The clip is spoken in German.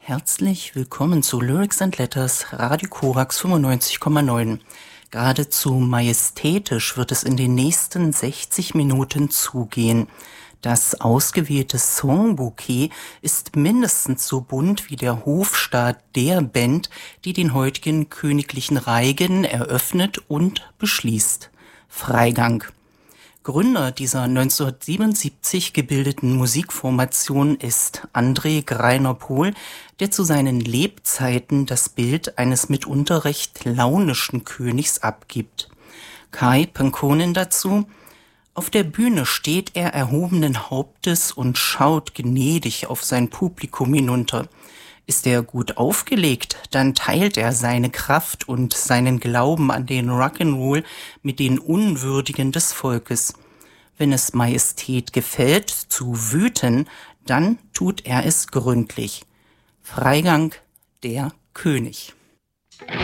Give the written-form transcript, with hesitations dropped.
Herzlich willkommen zu Lyrics and Letters, Radio Korax 95,9. Geradezu majestätisch wird es in den nächsten 60 Minuten zugehen. Das ausgewählte Songbouquet ist mindestens so bunt wie der Hofstaat der Band, die den heutigen königlichen Reigen eröffnet und beschließt. Freigang. Gründer dieser 1977 gebildeten Musikformation ist André Greiner-Pohl, der zu seinen Lebzeiten das Bild eines mitunter recht launischen Königs abgibt. Kai Penkonen dazu: Auf der Bühne steht er erhobenen Hauptes und schaut gnädig auf sein Publikum hinunter. Ist er gut aufgelegt, dann teilt er seine Kraft und seinen Glauben an den Rock'n'Roll mit den Unwürdigen des Volkes. Wenn es Majestät gefällt, zu wüten, dann tut er es gründlich. Freigang, der König.